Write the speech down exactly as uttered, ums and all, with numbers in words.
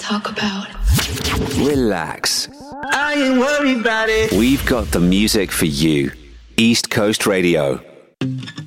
talk about. Relax. I ain't worried about it. We've got the music for you. East Coast Radio.